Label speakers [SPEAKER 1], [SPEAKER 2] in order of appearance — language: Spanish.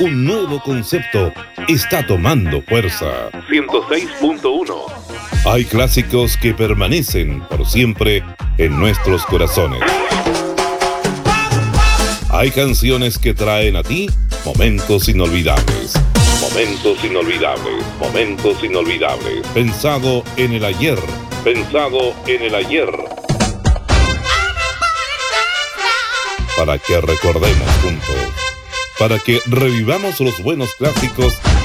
[SPEAKER 1] un nuevo concepto está tomando fuerza. 106.1. Hay clásicos que permanecen por siempre en nuestros corazones. Hay canciones que traen a ti momentos inolvidables. Momentos inolvidables, momentos inolvidables. Pensado en el ayer, pensado en el ayer. Para que recordemos juntos, para que revivamos los buenos clásicos